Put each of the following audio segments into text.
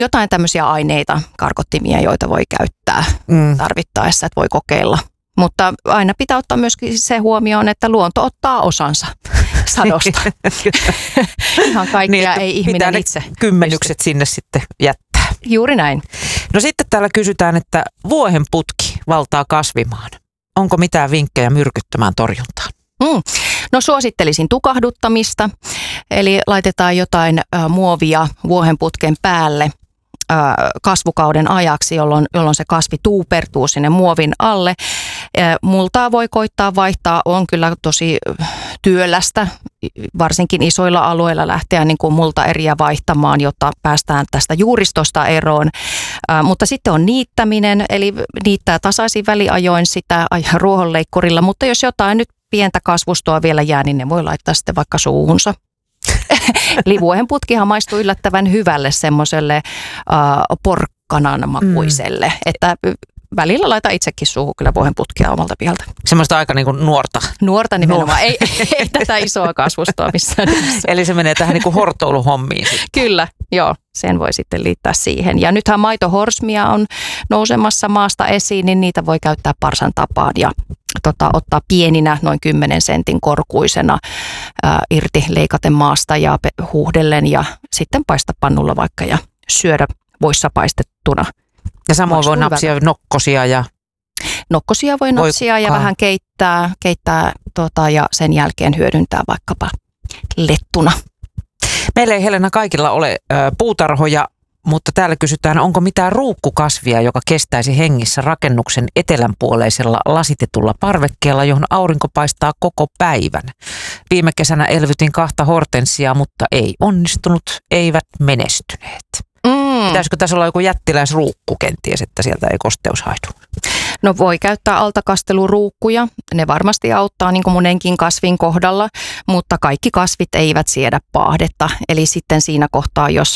jotain tämmöisiä aineita, karkottimia, joita voi käyttää tarvittaessa, että voi kokeilla. Mutta aina pitää ottaa myöskin se huomioon, että luonto ottaa osansa sadosta. Ihan kaikkea ei ihminen itse kymmenykset sinne sitten jättää. Juuri näin. No sitten täällä kysytään, että vuohenputki valtaa kasvimaan. Onko mitään vinkkejä myrkyttömään torjuntaan? No suosittelisin tukahduttamista, eli laitetaan jotain muovia vuohenputken päälle kasvukauden ajaksi, jolloin se kasvi tuupertuu sinne muovin alle. Multaa voi koittaa vaihtaa, on kyllä tosi työlästä, varsinkin isoilla alueilla lähteä niin kuin multaeriä vaihtamaan, jotta päästään tästä juuristosta eroon. Mutta sitten on niittäminen, eli niittää tasaisin väliajoin sitä ruohonleikkurilla, mutta jos jotain nyt pientä kasvustoa vielä jää, niin ne voi laittaa sitten vaikka suuhunsa. Eli vuohenputkihan maistuu yllättävän hyvälle semmoiselle porkkanan makuiselle, että välillä laita itsekin suuhun kyllä vuohenputkia omalta pihalta. Semmoista aika niin kuin nuorta. Nuorta nimenomaan, ei tätä isoa kasvustoa missään. Eli se menee tähän niin kuin hortoiluhommiin. Kyllä, joo, sen voi sitten liittää siihen. Ja nythän maitohorsmia on nousemassa maasta esiin, niin niitä voi käyttää parsan tapaan ja ottaa pieninä noin 10 sentin korkuisena irti leikaten maasta ja huuhdellen ja sitten paista pannulla vaikka ja syödä voissa paistettuna. Ja samoin voi napsia nokkosia ja... Nokkosia voi napsia ja vähän keittää ja sen jälkeen hyödyntää vaikkapa lettuna. Meillä ei Helena kaikilla ole puutarhoja, mutta täällä kysytään, onko mitään ruukkukasvia, joka kestäisi hengissä rakennuksen etelänpuoleisella lasitetulla parvekkeella, johon aurinko paistaa koko päivän. Viime kesänä elvytin 2 hortensiaa, mutta ei onnistunut, eivät menestyneet. Pitäisikö tässä olla joku jättiläisruukku kenties, että sieltä ei kosteus haidu? No voi käyttää altakasteluruukkuja. Ne varmasti auttaa niin kuin monenkin kasvin kohdalla, mutta kaikki kasvit eivät siedä paahdetta. Eli sitten siinä kohtaa, jos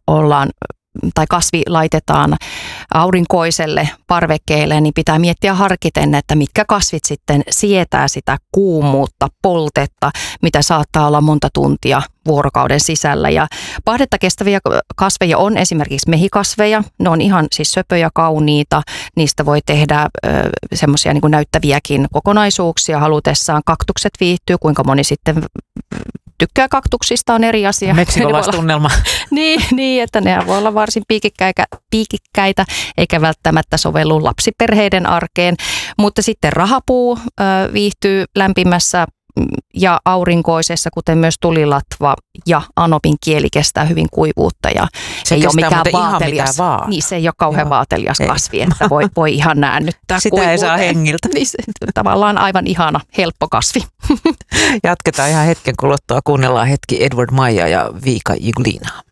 kasvi laitetaan aurinkoiselle parvekkeelle, niin pitää miettiä harkiten, että mitkä kasvit sitten sietää sitä kuumuutta, poltetta, mitä saattaa olla monta tuntia vuorokauden sisällä. Ja paahdetta kestäviä kasveja on esimerkiksi mehikasveja. Ne on ihan siis söpöjä, kauniita. Niistä voi tehdä semmoisia niin kuin näyttäviäkin kokonaisuuksia halutessaan. Kaktukset viihtyy, kuinka moni sitten tykkää kaktuksista on eri asia. Meksikolaistunnelma. niin, että ne voi olla varsin piikikkäitä, eikä välttämättä sovellu lapsiperheiden arkeen. Mutta sitten rahapuu viihtyy lämpimässä ja aurinkoisessa, kuten myös tulilatva ja anopin kieli kestää hyvin kuivuutta ja se ei ole mikään vaatelias. Niin se ei ole kauhean vaatelias kasvi, että voi ihan näännyttää sitä kuivuuteen. Ei saa hengiltä. Niin se, tavallaan aivan ihana, helppo kasvi. Jatketaan ihan hetken kuluttua, kuunnellaan hetki Edward Maija ja Viika Julinaa.